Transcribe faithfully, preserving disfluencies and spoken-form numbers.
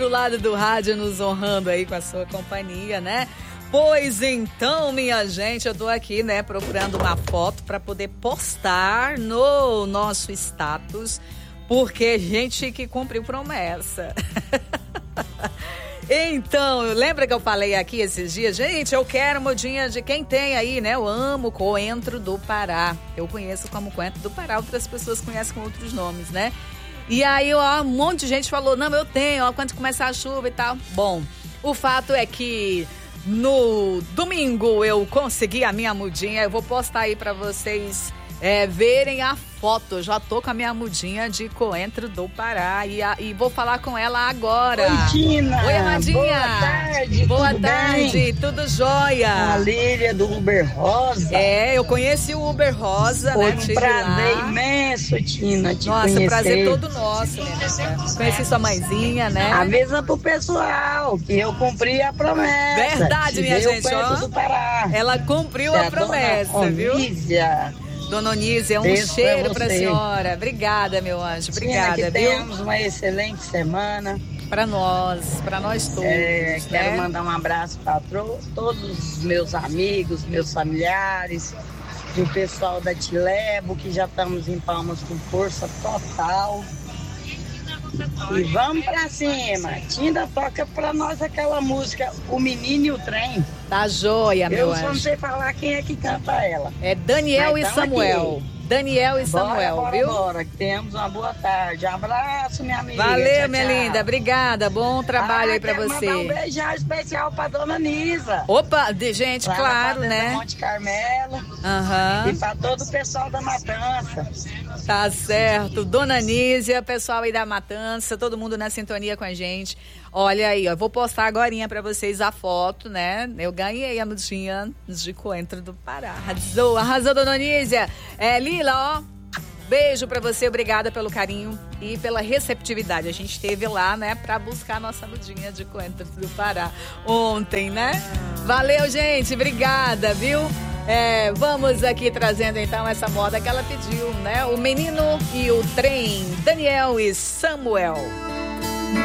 outro lado do rádio nos honrando aí com a sua companhia, né? Pois então, minha gente, eu tô aqui, né, procurando uma foto para poder postar no nosso status, porque gente que cumpriu promessa. Então, lembra que eu falei aqui esses dias? Gente, eu quero mudinha de quem tem aí, né? Eu amo coentro do Pará. Eu conheço como coentro do Pará, outras pessoas conhecem com outros nomes, né? E aí, ó, um monte de gente falou, não, eu tenho, ó, quando começar a chuva e tal. Bom, o fato é que no domingo eu consegui a minha mudinha. Eu vou postar aí pra vocês é, verem a foto. Eu já tô com a minha mudinha de coentro do Pará e, a, e vou falar com ela agora. Oi, Tina. Oi, Amadinha. Boa tarde. Boa tudo tarde, bem? tudo jóia? A Lília do Uber Rosa. É, eu conheci o Uber Rosa, Foi né? um Tive prazer lá. imenso, Tina, te Nossa, conhecer. prazer todo nosso, minha amiga. Conheci sua mãezinha, né? Avisa pro pessoal que eu cumpri a promessa. Verdade, Te minha dei o gente, coentro ó. do Pará. Ela cumpriu É a a promessa, dona viu? Onísia. Dona Onísia, um Beijo cheiro pra pra você. senhora. Obrigada, meu anjo. Obrigada, Tina, que viu? tenhamos uma excelente semana. Pra nós, pra nós todos. É, quero né? mandar um abraço para todos os meus amigos, meus familiares, e o pessoal da Tilebo, que já estamos em Palmas com força total. E vamos pra cima. Tinda toca pra nós aquela música O Menino e o Trem. Tá joia, meu Eu só não anjo. sei falar quem é que canta ela. É Daniel Mas e tamo Samuel. aqui. Daniel e Samuel, bora, bora, viu? bora, que tenhamos uma boa tarde. Abraço, minha amiga. Valeu, Tchau, minha tchau. linda. Obrigada. Bom trabalho Ah, aí pra quero você. mandar um beijão especial pra dona Nisa. Opa, de gente, Lá na claro, Fazenda né? Monte Carmelo. Aham. E pra todo o pessoal da Matança. Tá certo. Dona Nízia, pessoal aí da Matança, todo mundo na sintonia com a gente. Olha aí, ó, vou postar agorinha pra vocês a foto, né? Eu ganhei a mudinha de coentro do Pará. Arrasou, arrasou, Dona Nízia. É, Lila, ó, beijo pra você, obrigada pelo carinho e pela receptividade. A gente esteve lá, né, pra buscar a nossa mudinha de coentro do Pará ontem, né? Valeu, gente, obrigada, viu? É, vamos aqui trazendo então essa moda que ela pediu, né? O Menino e o Trem, Daniel e Samuel.